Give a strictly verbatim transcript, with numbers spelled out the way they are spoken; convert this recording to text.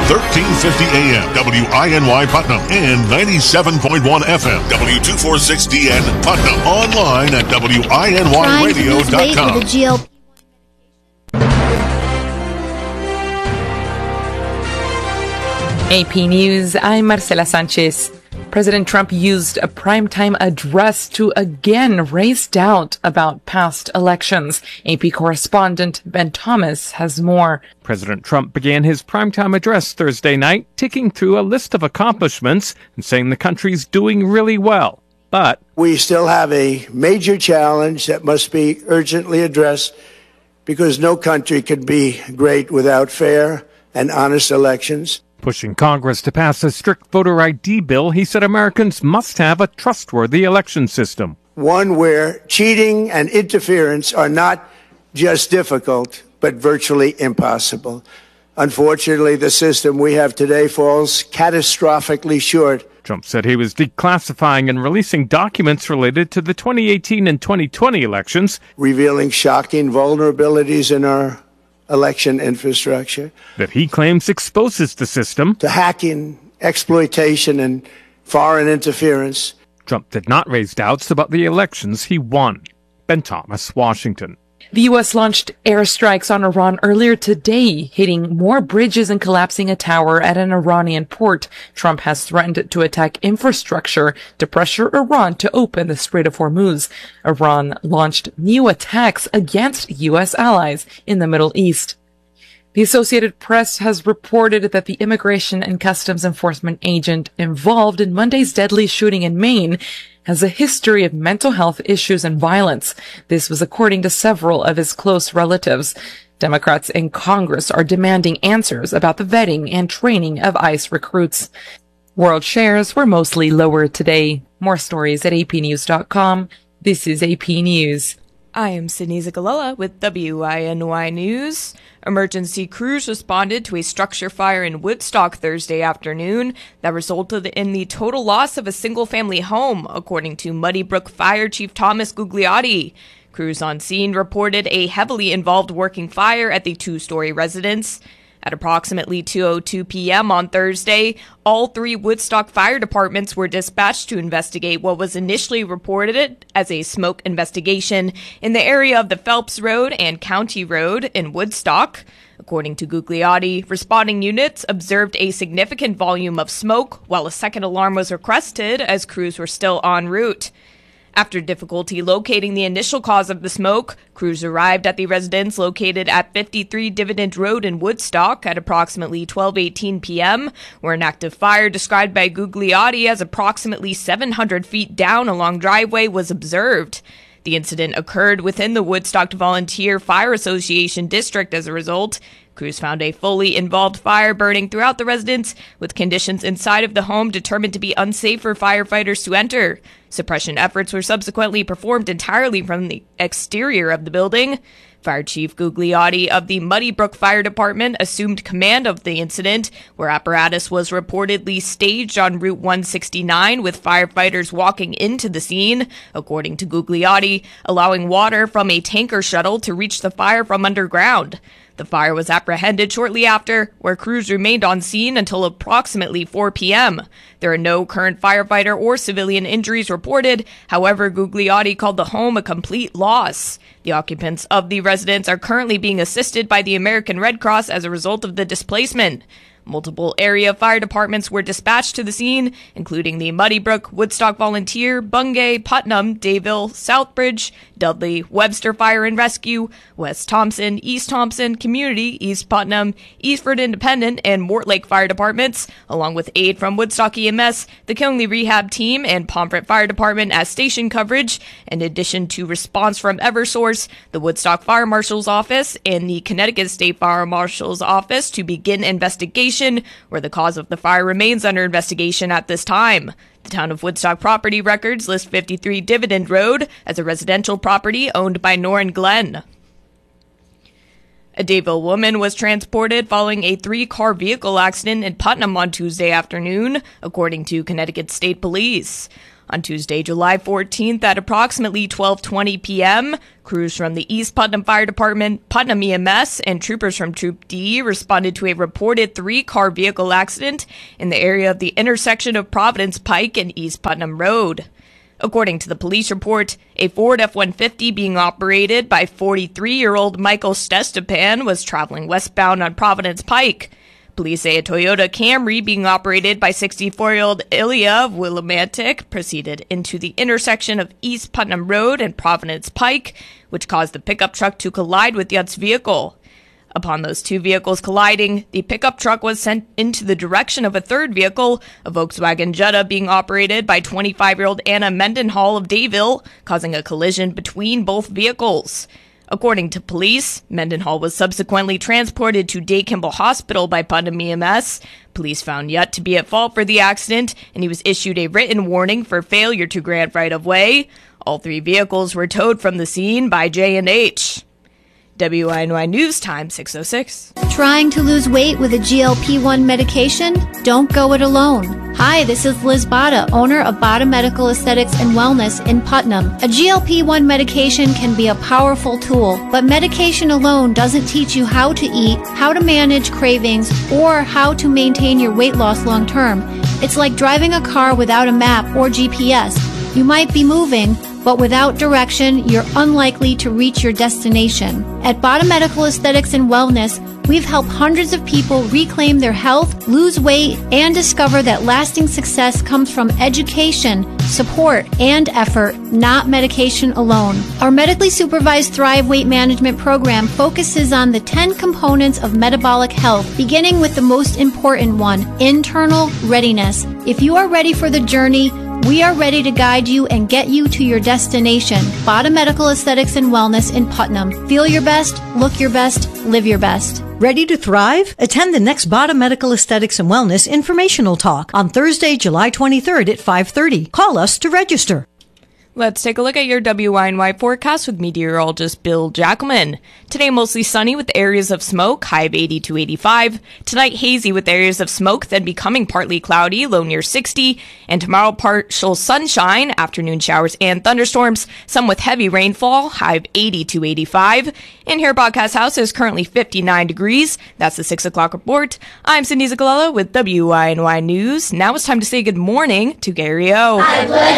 thirteen fifty A M, W I N Y Putnam, and ninety-seven point one F M, W two forty-six D N Putnam. Online at W I N Y radio dot com. A P News, I'm Marcela Sanchez. President Trump used a primetime address to again raise doubt about past elections. A P correspondent Ben Thomas has more. President Trump began his primetime address Thursday night, ticking through a list of accomplishments and saying the country's doing really well. But we still have a major challenge that must be urgently addressed because no country can be great without fair and honest elections. Pushing Congress to pass a strict voter I D bill, he said Americans must have a trustworthy election system. One where cheating and interference are not just difficult, but virtually impossible. Unfortunately, the system we have today falls catastrophically short. Trump said he was declassifying and releasing documents related to the twenty eighteen and twenty twenty elections, revealing shocking vulnerabilities in our election infrastructure that he claims exposes the system to hacking, exploitation, and foreign interference. Trump did not raise doubts about the elections he won. Ben Thomas, Washington. The U S launched airstrikes on Iran earlier today, hitting more bridges and collapsing a tower at an Iranian port. Trump has threatened to attack infrastructure to pressure Iran to open the Strait of Hormuz. Iran launched new attacks against U S allies in the Middle East. The Associated Press has reported that the Immigration and Customs Enforcement agent involved in Monday's deadly shooting in Maine has a history of mental health issues and violence. This was according to several of his close relatives. Democrats in Congress are demanding answers about the vetting and training of ICE recruits. World shares were mostly lower today. More stories at A P news dot com. This is A P News. I am Sydney Zagalella with W I N Y News. Emergency crews responded to a structure fire in Woodstock Thursday afternoon that resulted in the total loss of a single-family home, according to Muddy Brook Fire Chief Thomas Gugliotti. Crews on scene reported a heavily involved working fire at the two-story residence. At approximately two oh two p.m. on Thursday, all three Woodstock fire departments were dispatched to investigate what was initially reported as a smoke investigation in the area of the Phelps Road and County Road in Woodstock. According to Gugliotti, responding units observed a significant volume of smoke, while a second alarm was requested as crews were still en route. After difficulty locating the initial cause of the smoke, crews arrived at the residence located at fifty-three Dividend Road in Woodstock at approximately twelve eighteen p.m., where an active fire described by Gugliotti as approximately seven hundred feet down a long driveway was observed. The incident occurred within the Woodstock Volunteer Fire Association district as a result. Crews found a fully involved fire burning throughout the residence, with conditions inside of the home determined to be unsafe for firefighters to enter. Suppression efforts were subsequently performed entirely from the exterior of the building. Fire Chief Gugliotti of the Muddy Brook Fire Department assumed command of the incident, where apparatus was reportedly staged on Route one sixty-nine with firefighters walking into the scene, according to Gugliotti, allowing water from a tanker shuttle to reach the fire from underground. The fire was apprehended shortly after, where crews remained on scene until approximately four p.m. There are no current firefighter or civilian injuries reported. However, Gugliotti called the home a complete loss. The occupants of the residence are currently being assisted by the American Red Cross as a result of the displacement. Multiple area fire departments were dispatched to the scene, including the Muddy Brook, Woodstock Volunteer, Bungay, Putnam, Dayville, Southbridge, Dudley, Webster Fire and Rescue, West Thompson, East Thompson, Community, East Putnam, Eastford Independent, and Mortlake Fire Departments, along with aid from Woodstock E M S, the Killingly Rehab Team, and Pomfret Fire Department as station coverage, in addition to response from Eversource, the Woodstock Fire Marshal's Office, and the Connecticut State Fire Marshal's Office to begin investigation, where the cause of the fire remains under investigation at this time. The Town of Woodstock property records list fifty-three Dividend Road as a residential property owned by Norrin Glenn. A Dayville woman was transported following a three-car vehicle accident in Putnam on Tuesday afternoon, according to Connecticut State Police. On Tuesday, July fourteenth at approximately twelve twenty p.m., crews from the East Putnam Fire Department, Putnam E M S, and troopers from Troop D responded to a reported three-car vehicle accident in the area of the intersection of Providence Pike and East Putnam Road. According to the police report, a Ford F one fifty being operated by forty-three-year-old Michael Stestepan was traveling westbound on Providence Pike. Police say a Toyota Camry being operated by sixty-four-year-old Ilya Willimantic proceeded into the intersection of East Putnam Road and Providence Pike, which caused the pickup truck to collide with Yutt's vehicle. Upon those two vehicles colliding, the pickup truck was sent into the direction of a third vehicle, a Volkswagen Jetta being operated by twenty-five-year-old Anna Mendenhall of Dayville, causing a collision between both vehicles. According to police, Mendenhall was subsequently transported to Day Kimball Hospital by Putnam E M S. Police found Yutt to be at fault for the accident, and he was issued a written warning for failure to grant right-of-way. All three vehicles were towed from the scene by J and H. W I N Y News Time, six oh six. Trying to lose weight with a G L P one medication? Don't go it alone. Hi, this is Liz Bada, owner of Bada Medical Aesthetics and Wellness in Putnam. A G L P one medication can be a powerful tool, but medication alone doesn't teach you how to eat, how to manage cravings, or how to maintain your weight loss long term. It's like driving a car without a map or G P S. You might be moving, but without direction, you're unlikely to reach your destination. At Bada Medical Aesthetics and Wellness, we've helped hundreds of people reclaim their health, lose weight, and discover that lasting success comes from education, support, and effort, not medication alone. Our medically supervised Thrive Weight Management program focuses on the ten components of metabolic health, beginning with the most important one, internal readiness. If you are ready for the journey, we are ready to guide you and get you to your destination. Bada Medical Aesthetics and Wellness in Putnam. Feel your best, look your best, live your best. Ready to thrive? Attend the next Bada Medical Aesthetics and Wellness informational talk on Thursday, July twenty-third at five thirty. Call us to register. Let's take a look at your W I N Y forecast with meteorologist Bill Jackelman. Today, mostly sunny with areas of smoke, high of eighty to eighty-five. Tonight, hazy with areas of smoke, then becoming partly cloudy, low near sixty. And tomorrow, partial sunshine, afternoon showers and thunderstorms, some with heavy rainfall, high of eighty to eighty-five. And here at Broadcast House is currently fifty-nine degrees. That's the six o'clock report. I'm Cindy Zagalella with W I N Y News. Now it's time to say good morning to Gary O.